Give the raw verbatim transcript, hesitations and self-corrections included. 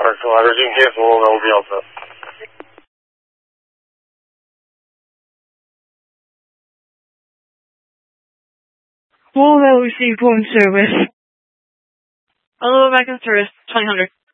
Arkansas, averaging cancel, that will be all set. All that received one service. Hello, back in service, twenty hundred.